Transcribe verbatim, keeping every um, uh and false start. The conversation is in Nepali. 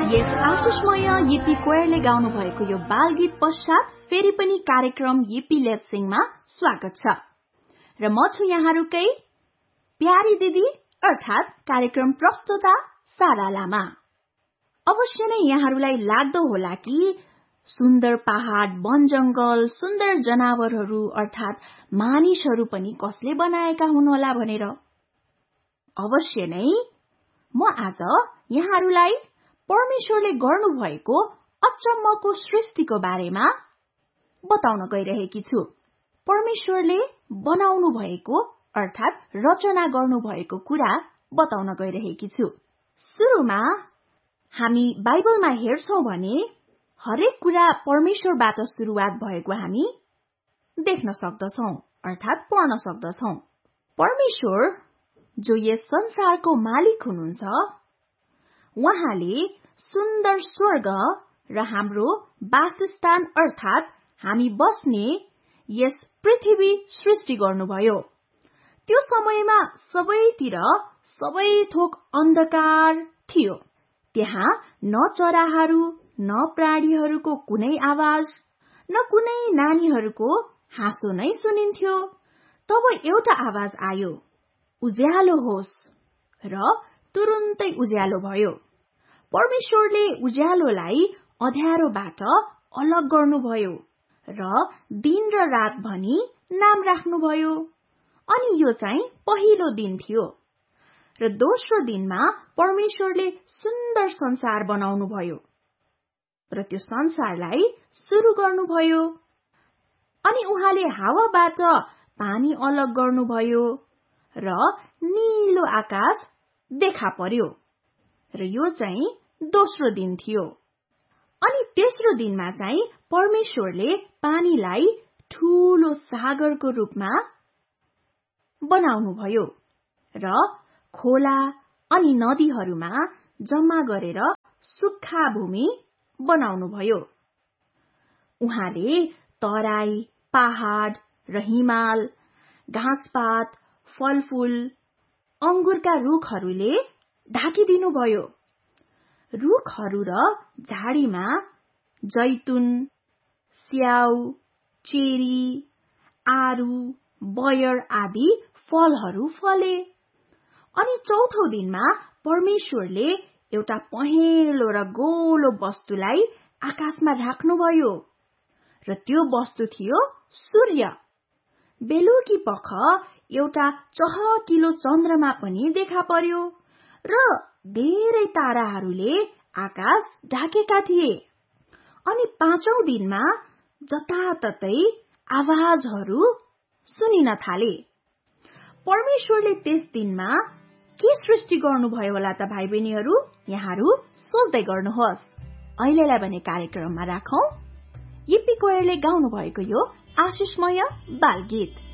यस आशिषमय येपी कोयरले गाउनु भएको यो बाल गीत पश्चात फेरि पनि कार्यक्रम येपी लेट्स सिंगमा स्वागत छ र म छु यहाँहरुकै प्यारी दिदी अर्थात कार्यक्रम प्रस्तुता सारा लामा। अवश्य नै यहाँहरुलाई लाग्दो होला कि सुन्दर पहाड, वन जंगल, सुन्दर जनावरहरू अर्थात मानिसहरू पनि कसले बनाएका हुन् होला भनेर। अवश्य नै म आज यहाँहरुलाई परमेश्वरले गर्नु भएको अचम्मको सृष्टिको बारेमा बताउन गइरहेकी छु। परमेश्वरले बनाउनु भएको अर्थात रचना गर्नु भएको कुरा बताउन गइरहेकी छु। सुरुमा हामी बाइबलमा हेर्छौं भने हरेक कुरा परमेश्वरबाट सुरुवात भएको हामी देख्न सक्दछौं अर्थात पढ्न सक्दछौं। परमेश्वर जो यस संसारको मालिक हुनुहुन्छ, उहाँले सुन्दर स्वर्ग र हाम्रो वासस्थान अर्थात हामी बस्ने यस पृथ्वी सृष्टि गर्नुभयो। त्यो समयमा सबैतिर सबै थोक अन्धकार थियो। त्यहाँ न चराहरू, न प्राणीहरूको कुनै आवाज, न कुनै नानीहरूको हाँसो नै सुनिन्थ्यो। तब एउटा आवाज आयो, उज्यालो होस्, र तुरुन्तै उज्यालो भयो। परमेश्वरले उज्यालोलाई अँध्यारोबाट अलग गर्नुभयो र दिन र रात भनी नाम राख्नुभयो। अनि यो चाहिँ पहिलो दिन थियो। र दोस्रो दिनमा परमेश्वरले सुन्दर संसार बनाउनुभयो र त्यो संसारलाई सुरु गर्नुभयो। अनि उहाँले हावाबाट पानी अलग गर्नुभयो र नीलो आकाश देखा पर्यो र यो चाहिँ दोस्रो दिन थियो। अनि तेस्रो दिनमा चाहिँ परमेश्वरले पानीलाई ठूलो सागरको रूपमा बनाउनुभयो र खोला अनि नदीहरूमा जम्मा गरेर सुक्खा भूमि बनाउनुभयो। उहाँले तराई, पहाड र हिमाल, घाँसपात, फलफूल, अंगुरका रुखहरूले ढाकिदिनुभयो। रुखहरू र झाडीमा जैतुन, स्याउ, चेरी, आरू, बयर आदि फलहरू फले। अनि चौथो दिनमा परमेश्वरले एउटा पहेँलो र गोलो वस्तुलाई आकाशमा राख्नुभयो र त्यो वस्तु थियो सूर्य। बेलुकी पख एउटा चहकिलो चन्द्रमा पनि देखा पर्यो र धेरै ताराहरूले आकाश ढाकेका थिए। अनि पाँचौं दिनमा जताततै आवाजहरू सुनिन थाले। परमेश्वरले त्यस दिनमा के सृष्टि गर्नुभयो होला त भाइ बहिनीहरू? यहाँहरू सोच्दै गर्नुहोस्। अहिलेलाई भने कार्यक्रममा राखौं येपी कोयरले गाउनु भएको यो आशिषमय बाल गीत।